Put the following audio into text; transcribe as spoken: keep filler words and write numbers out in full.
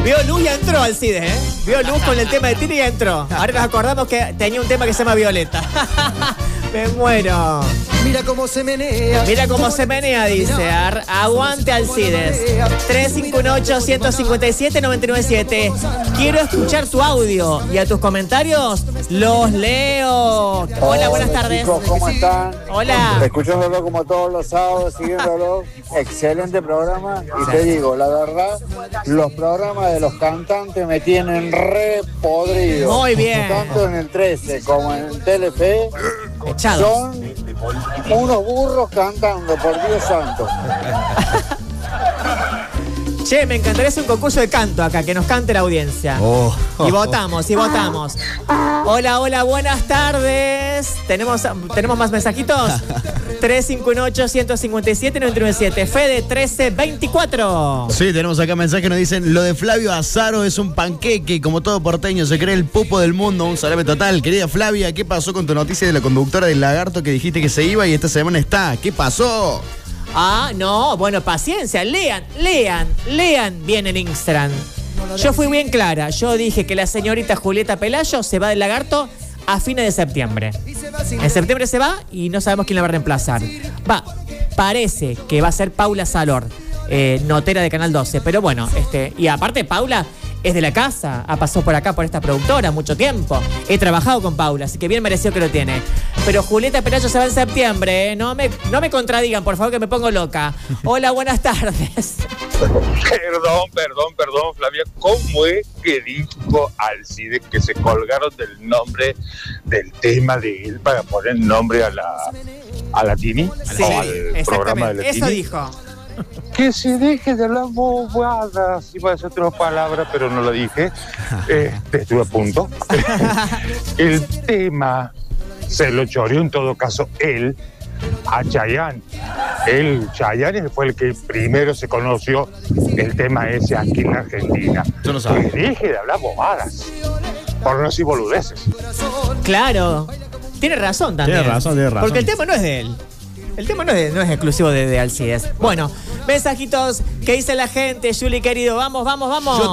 Vio luz y entró Alcides, ¿eh? Vio luz con el tema de Tini y entró. Ahora nos acordamos que tenía un tema que se llama Violeta. Me muero. Mira cómo se menea. Mira cómo se menea, dice. Ar- aguante Alcides. tres cinco ocho, uno cinco siete, nueve nueve siete. Quiero escuchar tu audio y a tus comentarios los leo. Hola, Hola, buenas tardes. Chicos, ¿cómo están? Hola. Escuchándolo como todos los sábados, siguiéndolo. Excelente programa. Y te digo, la verdad, los programas de los cantantes me tienen re podrido. Muy bien. Tanto en el trece como en Telefe. Echado. Son unos burros cantando, por Dios santo. Che, me encantaría hacer un concurso de canto acá, que nos cante la audiencia. Oh. Y votamos, y votamos. Hola, hola, buenas tardes. ¿Tenemos, ¿tenemos más mensajitos? tres cinco ocho, uno cinco siete, nueve nueve siete. Fede trece veinticuatro. Sí, tenemos acá mensajes que nos dicen: lo de Flavio Azaro es un panqueque, como todo porteño, se cree el pupo del mundo, un salame total. Querida Flavia, ¿qué pasó con tu noticia de la conductora del Lagarto que dijiste que se iba y esta semana está? ¿Qué pasó? Ah, no, bueno, paciencia, lean, lean, lean bien en Instagram. Yo fui bien clara, yo dije que la señorita Julieta Pelayo se va del Lagarto a fines de septiembre. En septiembre se va y no sabemos quién la va a reemplazar. Va, parece que va a ser Paula Salor, eh, notera de Canal doce, pero bueno, este, y aparte Paula es de la casa, ha pasado por acá por esta productora mucho tiempo. He trabajado con Paula, así que bien merecido que lo tiene. Pero Julieta Pelayo se va en septiembre, ¿eh? No me, no me contradigan, por favor, que me pongo loca. Hola, buenas tardes. Perdón, perdón, perdón, Flavia. ¿Cómo es que dijo Alcides que se colgaron del nombre del tema de él para poner nombre a la, a la Tini? Sí, o al programa de la exactamente, eso Tini? dijo. Que se deje de las bobadas. Iba a decir otra palabra, pero no lo dije. Eh, estuve a punto. El tema se lo choreó en todo caso él a Chayanne. Él, Chayanne, fue el que primero se conoció el tema ese aquí en la Argentina. Yo no sabía. Que deje de hablar bobadas. Por no decir boludeces. Claro, tiene razón también. Tiene razón, tiene razón. Porque el tema no es de él. El tema no es, no es exclusivo de, de Alcides. Bueno, mensajitos que dice la gente. Juli, querido, vamos, vamos, vamos. Yo